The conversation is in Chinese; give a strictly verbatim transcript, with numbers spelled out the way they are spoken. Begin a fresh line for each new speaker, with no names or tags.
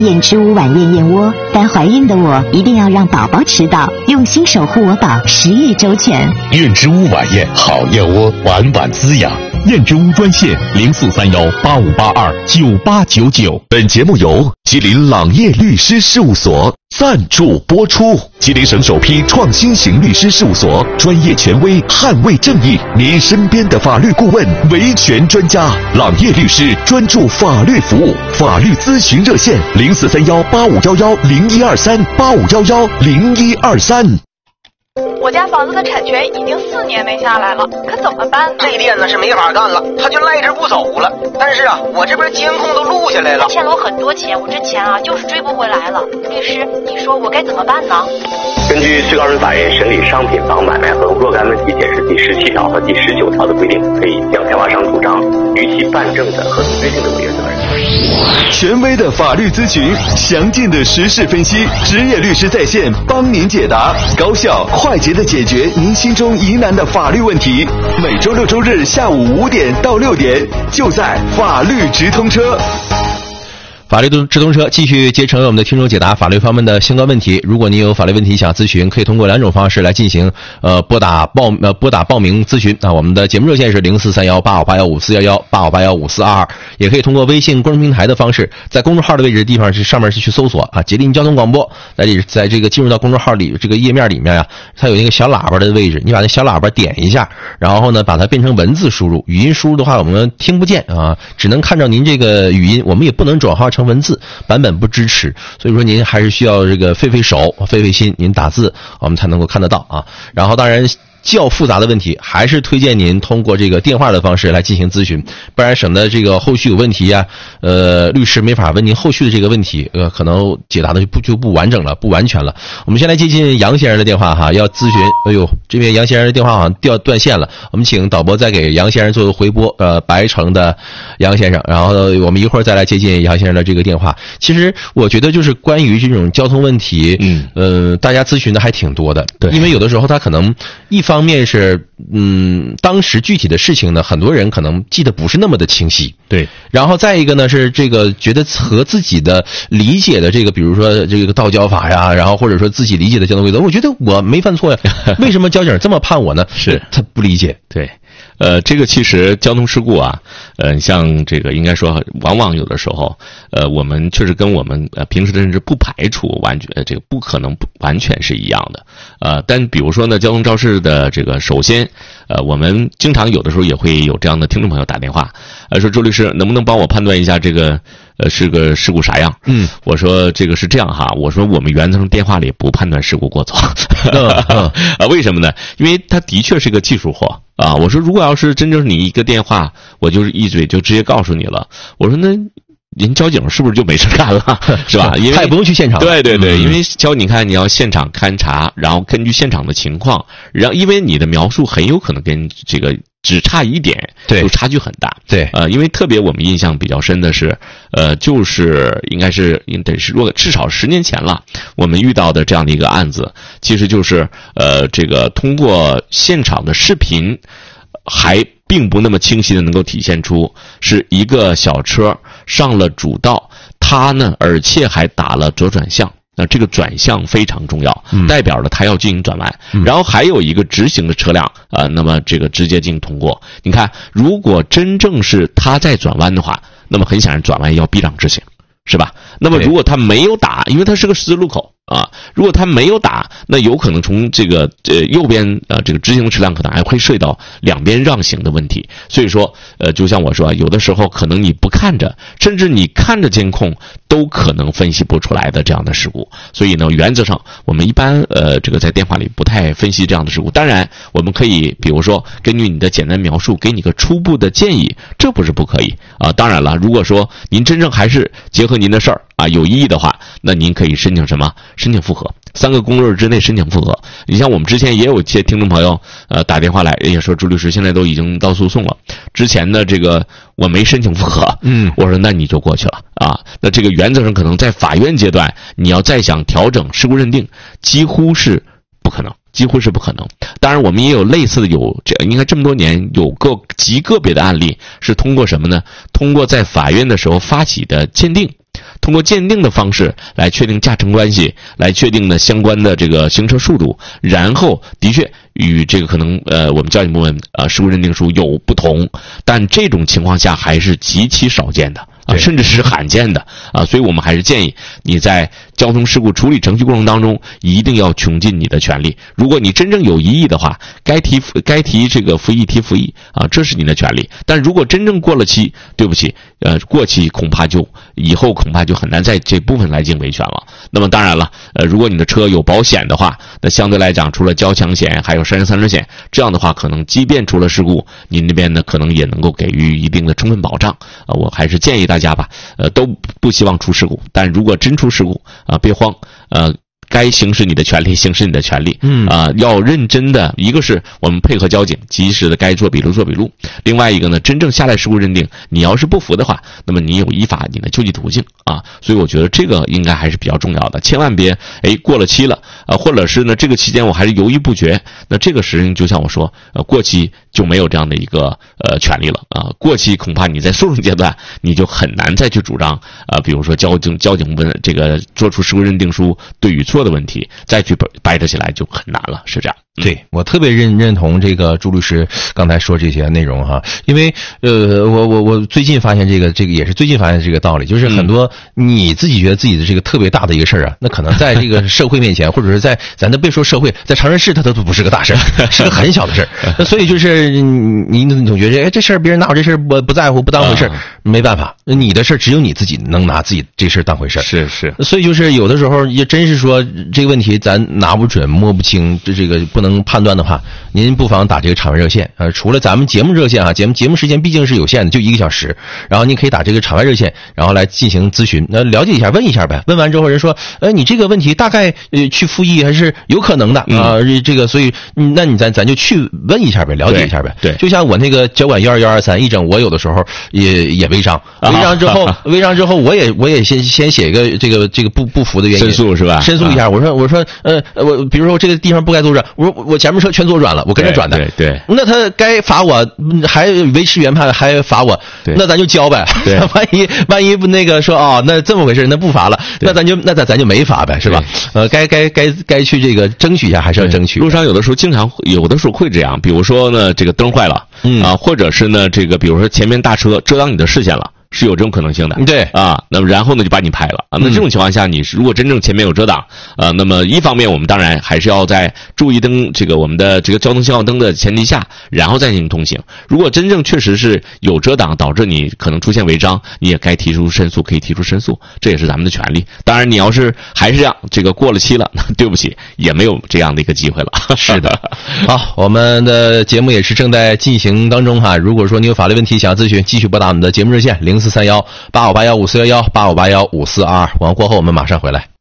燕之屋晚宴燕窝，但怀孕的我一定要让宝宝吃到，用心守护我宝，食欲周全。
燕之屋晚宴好燕窝，晚晚滋养。燕之屋专线零四三幺八五八二九八九九。本节目由吉林朗业律师事务所赞助播出。吉林省首批创新型律师事务所，专业权威，捍卫正义，您身边的法律顾问，维权专家。朗业律师专注法律服务，法律咨询热线零四三幺八五幺幺零一二三八五幺幺零一二三。
我家房子的产权已经四年没下来了，可怎么办呢？
这店呢是没法干了，他就赖着不走了。但是啊，我这边监控都录下来了。
他欠了我很多钱，我这钱啊就是追不回来了。律师，你说我该怎么办呢？
根据最高人民法院审理商品房买卖和若干问题解释第十七条和第十九条的规定，可以向开发商主张逾期办证的合同约定的违约责任。
权威的法律咨询，详尽的时事分析，职业律师在线帮您解答，高效快捷的解决您心中疑难的法律问题。每周六周日下午五点到六点，就在法律直通车。
法律直通车继续竭诚为我们的听众解答法律方面的相关问题。如果您有法律问题想咨询，可以通过两种方式来进行呃拨打报呃拨打报名咨询。那我们的节目热线是零四三幺八五八幺五四幺幺八五八幺五四二二，也可以通过微信公众平台的方式，在公众号的位置地方是上面是去搜索啊吉林交通广播，在这在这个进入到公众号里这个页面里面呀、啊，它有那个小喇叭的位置，你把那小喇叭点一下，然后呢把它变成文字输入，语音输入的话我们听不见啊，只能看到您这个语音，我们也不能转化成文字，版本不支持，所以说您还是需要这个费费手费费心，您打字我们才能够看得到啊。然后当然较复杂的问题还是推荐您通过这个电话的方式来进行咨询，不然省得这个后续有问题呀、啊，呃律师没法问您后续的这个问题，呃可能解答的就不就不完整了，不完全了。我们先来接近杨先生的电话哈，要咨询。哎呦，这边杨先生的电话好像掉断线了，我们请导播再给杨先生做个回拨。呃，白城的杨先生，然后我们一会儿再来接近杨先生的这个电话。其实我觉得就是关于这种交通问题，嗯呃大家咨询的还挺多的，对，因为有的时候他可能一方方面是，嗯，当时具体的事情呢，很多人可能记得不是那么的清晰，对。然后再一个呢是这个觉得和自己的理解的这个，比如说这个道交法呀，然后或者说自己理解的交通规则，我觉得我没犯错呀，为什么交警这么判我呢？是他不理解，
对。呃，这个其实交通事故啊，呃，像这个应该说，往往有的时候，呃，我们确实跟我们呃平时的认知不排除完全，呃、这个不可能不完全是一样的，呃，但比如说呢，交通肇事的这个，首先，呃，我们经常有的时候也会有这样的听众朋友打电话，呃，说周律师能不能帮我判断一下这个。呃，是个事故啥样？嗯，我说这个是这样哈，我说我们原则上电话里不判断事故过错，啊，为什么呢？因为它的确是个技术活啊。我说如果要是真正是你一个电话，我就是一嘴就直接告诉你了。我说那人交警是不是就没事干了，是吧？因为
他也不用去现场。
对对对，嗯、因为交你看你要现场勘查，然后根据现场的情况，然后因为你的描述很有可能跟这个。只差一点，对，就差距很大。对，呃，因为特别我们印象比较深的是，呃，就是应该是应得是若至少十年前了，我们遇到的这样的一个案子，其实就是呃，这个通过现场的视频，还并不那么清晰的能够体现出是一个小车上了主道，他呢，而且还打了左转向。那这个转向非常重要，代表了他要进行转弯，嗯、然后还有一个直行的车辆啊、呃，那么这个直接进行通过。你看，如果真正是他在转弯的话，那么很显然转弯要避让直行，是吧？那么如果他没有打，因为他是个十字路口啊，如果他没有打，那有可能从这个呃右边呃这个直行的车辆可能还会涉及到两边让行的问题。所以说，呃，就像我说，有的时候可能你不看着，甚至你看着监控。都可能分析不出来的这样的事故，所以呢，原则上我们一般呃这个在电话里不太分析这样的事故。当然，我们可以比如说根据你的简单描述，给你个初步的建议，这不是不可以啊。当然了，如果说您真正还是结合您的事儿啊有异议的话，那您可以申请什么？申请复核。三个工作日之内申请复核。你像我们之前也有些听众朋友呃打电话来，人家说朱律师现在都已经到诉讼了，之前的这个我没申请复核，嗯，我说那你就过去了啊。那这个原则上可能在法院阶段，你要再想调整事故认定，几乎是不可能，几乎是不可能。当然，我们也有类似的有这应该这么多年有个极个别的案例是通过什么呢？通过在法院的时候发起的鉴定。 通过鉴定的方式来确定驾乘关系，来确定呢相关的这个行车速度，然后的确与这个可能呃我们交警部门呃事故认定书有不同，但这种情况下还是极其少见的。啊，甚至是罕见的啊，所以我们还是建议你在交通事故处理程序过程当中，一定要穷尽你的全力。如果你真正有异议的话，该提该提这个复议提复议啊，这是你的权利。但如果真正过了期，对不起，呃，过期恐怕就以后恐怕就很难在这部分来进行维权了。那么当然了，呃，如果你的车有保险的话，那相对来讲，除了交强险，还有山人三轮险，这样的话，可能即便出了事故，您那边呢可能也能够给予一定的充分保障啊。我还是建议大家吧，呃，都不希望出事故，但如果真出事故啊，别慌，呃。该行使你的权利，行使你的权利。嗯啊、呃，要认真的，一个是我们配合交警，及时的该做笔录做笔录；另外一个呢，真正下来事故认定，你要是不服的话，那么你有依法你的救济途径啊。所以我觉得这个应该还是比较重要的，千万别哎过了期了啊、呃，或者是呢这个期间我还是犹豫不决，那这个时就像我说，呃过期就没有这样的一个呃权利了啊。过期恐怕你在诉讼阶段你就很难再去主张啊、呃，比如说交警交警部这个做出事故认定书对与错的问题，再去掰扯起来就很难了，是这样。
嗯、对，我特别认认同这个朱律师刚才说这些内容哈，因为呃，我我我最近发现这个这个也是最近发现这个道理，就是很多你自己觉得自己的这个特别大的一个事儿啊，那可能在这个社会面前，或者是在咱都别说社会，在常人市它都不是个大事儿，是个很小的事儿。那所以就是你你总觉得哎这事儿别人拿我这事儿不不在乎不当回事儿，没办法，你的事儿只有你自己能拿自己这事儿当回事儿。
是是，
所以就是有的时候也真是说这个问题咱拿不准摸不清，这这个不能判断的话，您不妨打这个场外热线。呃，除了咱们节目热线啊，节目节目时间毕竟是有限的，就一个小时，然后您可以打这个场外热线，然后来进行咨询，那了解一下，问一下呗。问完之后人说，呃，你这个问题大概呃去复议还是有可能的啊、呃，这个所以那你咱咱就去问一下呗，了解一下呗。
对，
就像我那个交管幺二幺二三一整，我有的时候也也违章，违章之后，违章之后我也我也先先写一个这个这个不不服的原因，
申诉是吧？
申诉一下，我说我说呃我比如说这个地方不该左转，我说我前面车全左转了，我跟着转的，
对 对, 对，
那他该罚我还维持原判还罚我，那咱就交呗。
对，
万一万一不那个说哦，那这么回事，那不罚了，那咱就那咱咱就没罚呗，是吧？呃，该该该该去这个争取一下，还是要争取。
路上有的时候经常有的时候会这样，比如说呢，这个灯坏了，嗯啊，或者是呢，这个比如说前面大车遮挡你的视线了。是有这种可能性的，
对
啊，那么然后呢就把你拍了啊。那这种情况下，你如果真正前面有遮挡，呃，那么一方面我们当然还是要在注意灯这个我们的这个交通信号灯的前提下，然后再进行通行。如果真正确实是有遮挡导致你可能出现违章，你也该提出申诉，可以提出申诉，这也是咱们的权利。当然，你要是还是这样，这个过了期了，那对不起，也没有这样的一个机会了。
是的，好，我们的节目也是正在进行当中哈。如果说你有法律问题想要咨询，继续拨打我们的节目热线零四三幺八五八幺五四幺幺八五八幺五四二二。广告过后我们马上回来。